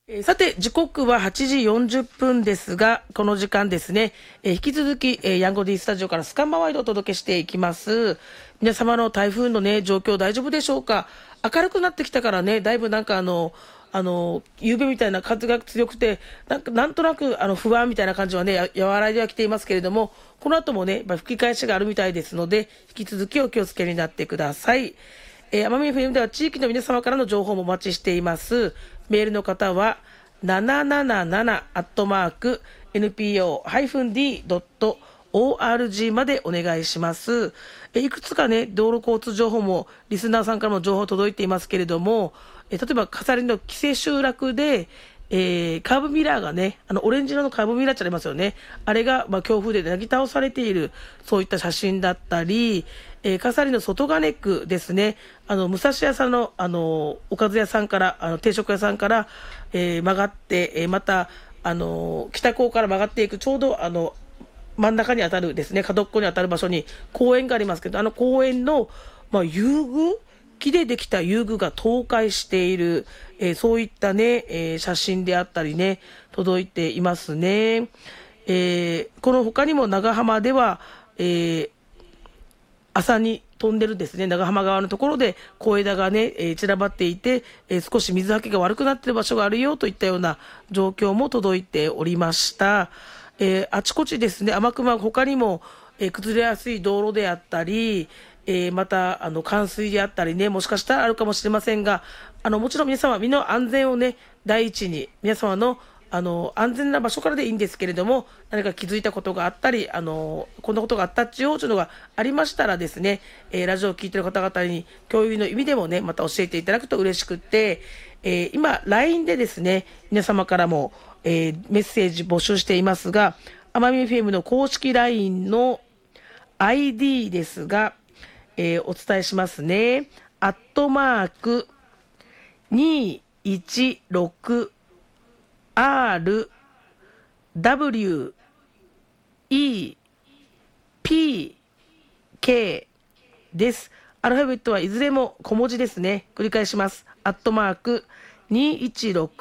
さて、時刻は8時40分ですが、この時間ですね、引き続き、ヤンゴ D スタジオからスカンマワイドをお届けしていきます。皆様の台風のね、状況大丈夫でしょうか？明るくなってきたからね、だいぶなんか夕べみたいな風が強くて、なんとなく不安みたいな感じはね、和らいではきていますけれども、この後もね、吹き返しがあるみたいですので、引き続きお気をつけになってください。奄美 FM では地域の皆様からの情報もお待ちしています。メールの方は777-npo-d.org までお願いします。いくつかね、道路交通情報もリスナーさんからも情報届いていますけれども、例えば笠利の規制集落で、カーブミラーがね、オレンジ色のカーブミラーってありますよね。あれが、強風でなぎ倒されている、そういった写真だったり、笠利の外金区ですね。武蔵屋さんの、おかず屋さんから、定食屋さんから、曲がって、また、北港から曲がっていく、ちょうど、真ん中に当たるですね、角っこに当たる場所に公園がありますけど、公園の、遊具木でできた遊具が倒壊している、そういったね、写真であったりね、届いていますね。この他にも長浜では、朝に飛んでるですね、長浜川のところで小枝がね、散らばっていて、少し水はけが悪くなっている場所があるよといったような状況も届いておりました。あちこちですね、天熊他にも、崩れやすい道路であったり、また冠水であったりね、もしかしたらあるかもしれませんが、もちろん皆様身の安全をね第一に、皆様の安全な場所からでいいんですけれども、何か気づいたことがあったり、こんなことがあったっちよというのがありましたらですね、ラジオを聞いている方々に共有の意味でもね、また教えていただくと嬉しくって、今 LINE でですね、皆様からも、メッセージ募集していますが、奄美 FM の公式 LINE の ID ですが、お伝えしますね。@216 R W E P K です。アルファベットはいずれも小文字ですね。繰り返します。@216